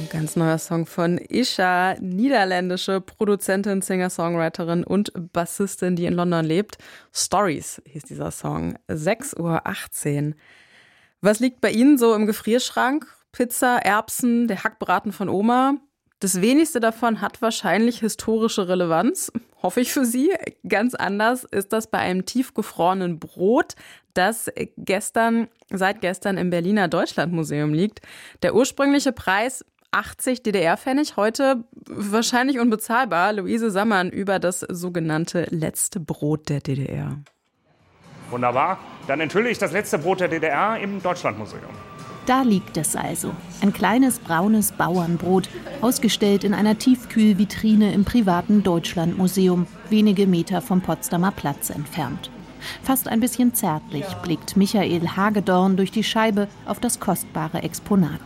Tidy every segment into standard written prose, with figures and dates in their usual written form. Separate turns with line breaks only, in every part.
Ein ganz neuer Song von Isha, niederländische Produzentin, Singer-Songwriterin und Bassistin, die in London lebt. Stories hieß dieser Song. 6:18 Uhr. Was liegt bei Ihnen so im Gefrierschrank? Pizza, Erbsen, der Hackbraten von Oma? Das wenigste davon hat wahrscheinlich historische Relevanz, hoffe ich für Sie. Ganz anders ist das bei einem tiefgefrorenen Brot, das seit gestern im Berliner Deutschlandmuseum liegt. Der ursprüngliche Preis 80 DDR-Pfennig, heute wahrscheinlich unbezahlbar. Luise Sammann über das sogenannte letzte Brot der DDR.
Wunderbar, dann enthülle ich das letzte Brot der DDR im Deutschlandmuseum.
Da liegt es also, ein kleines braunes Bauernbrot, ausgestellt in einer Tiefkühlvitrine im privaten Deutschlandmuseum, wenige Meter vom Potsdamer Platz entfernt. Fast ein bisschen zärtlich blickt Michael Hagedorn durch die Scheibe auf das kostbare Exponat.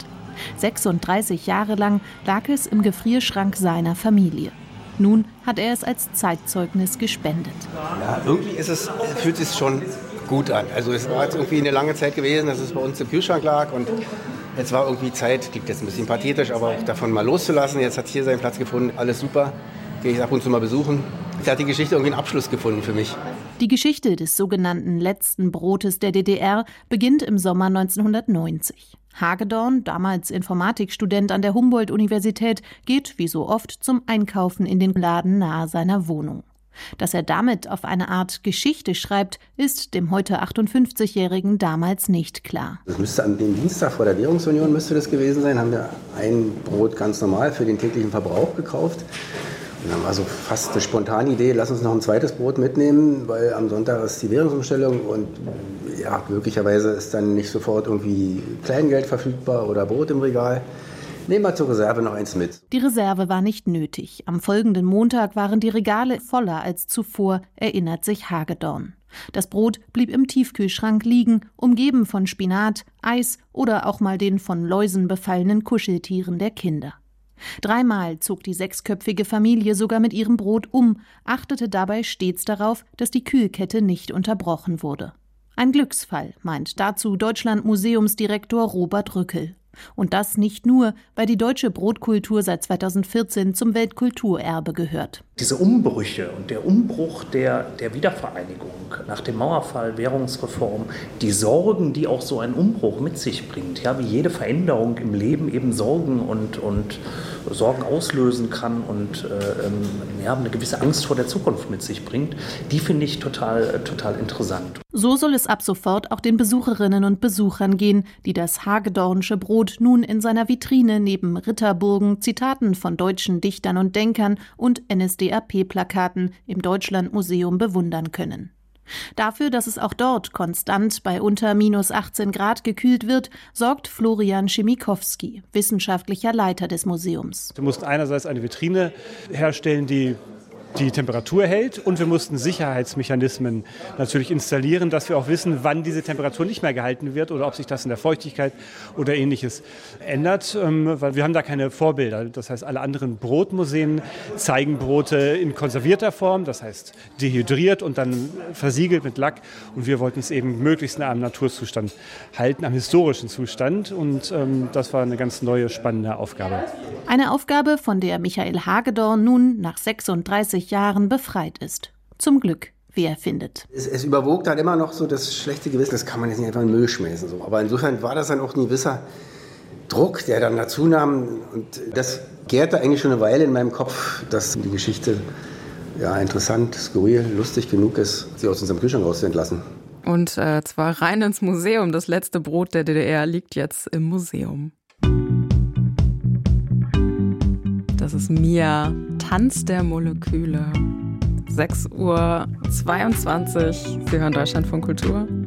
36 Jahre lang lag es im Gefrierschrank seiner Familie. Nun hat er es als Zeitzeugnis gespendet.
Ja, irgendwie fühlt es schon gut an. Also es war jetzt irgendwie eine lange Zeit gewesen, dass es bei uns im Kühlschrank lag und jetzt war irgendwie Zeit, klingt jetzt ein bisschen pathetisch, aber auch davon mal loszulassen. Jetzt hat es hier seinen Platz gefunden, alles super, gehe ich ab und zu mal besuchen. Jetzt hat die Geschichte irgendwie einen Abschluss gefunden für mich.
Die Geschichte des sogenannten letzten Brotes der DDR beginnt im Sommer 1990. Hagedorn, damals Informatikstudent an der Humboldt-Universität, geht wie so oft zum Einkaufen in den Laden nahe seiner Wohnung. Dass er damit auf eine Art Geschichte schreibt, ist dem heute 58-Jährigen damals nicht klar.
Das müsste an dem Dienstag vor der Währungsunion müsste das gewesen sein. Haben wir ein Brot ganz normal für den täglichen Verbrauch gekauft. Und dann war so fast eine spontane Idee, lass uns noch ein zweites Brot mitnehmen, weil am Sonntag ist die Währungsumstellung und ja, möglicherweise ist dann nicht sofort irgendwie Kleingeld verfügbar oder Brot im Regal. Nehmen wir zur Reserve noch eins mit.
Die Reserve war nicht nötig. Am folgenden Montag waren die Regale voller als zuvor, erinnert sich Hagedorn. Das Brot blieb im Tiefkühlschrank liegen, umgeben von Spinat, Eis oder auch mal den von Läusen befallenen Kuscheltieren der Kinder. 3-mal zog die 6-köpfige Familie sogar mit ihrem Brot um, achtete dabei stets darauf, dass die Kühlkette nicht unterbrochen wurde. Ein Glücksfall, meint dazu Deutschlandmuseumsdirektor Robert Rückel. Und das nicht nur, weil die deutsche Brotkultur seit 2014 zum Weltkulturerbe gehört.
Diese Umbrüche und der Umbruch der Wiedervereinigung nach dem Mauerfall, Währungsreform, die Sorgen, die auch so ein Umbruch mit sich bringt, ja, wie jede Veränderung im Leben eben Sorgen und Sorgen auslösen kann und eine gewisse Angst vor der Zukunft mit sich bringt, die finde ich total interessant.
So soll es ab sofort auch den Besucherinnen und Besuchern gehen, die das Hagedornsche Brot nun in seiner Vitrine neben Ritterburgen, Zitaten von deutschen Dichtern und Denkern und NSDAP-Plakaten im Deutschlandmuseum bewundern können. Dafür, dass es auch dort konstant bei unter -18 Grad gekühlt wird, sorgt Florian Schimikowski, wissenschaftlicher Leiter des Museums.
Wir mussten einerseits eine Vitrine herstellen, die Temperatur hält, und wir mussten Sicherheitsmechanismen natürlich installieren, dass wir auch wissen, wann diese Temperatur nicht mehr gehalten wird oder ob sich das in der Feuchtigkeit oder Ähnliches ändert, weil wir haben da keine Vorbilder. Das heißt, alle anderen Brotmuseen zeigen Brote in konservierter Form, das heißt dehydriert und dann versiegelt mit Lack, und wir wollten es eben möglichst nah am Naturzustand halten, am historischen Zustand, und das war eine ganz neue, spannende Aufgabe.
Eine Aufgabe, von der Michael Hagedorn nun nach 36 Jahren befreit ist. Zum Glück, wie er findet.
Es überwog dann immer noch so das schlechte Gewissen, das kann man jetzt nicht einfach in den Müll schmeißen. So. Aber insofern war das dann auch ein gewisser Druck, der dann dazu nahm. Und das gärte eigentlich schon eine Weile in meinem Kopf, dass die Geschichte interessant, skurril, lustig genug ist, sie aus unserem Kühlschrank rauszuentlassen.
Und zwar rein ins Museum. Das letzte Brot der DDR liegt jetzt im Museum. Das ist Mia, Tanz der Moleküle. 6:22 Uhr. Sie hören Deutschlandfunk Kultur.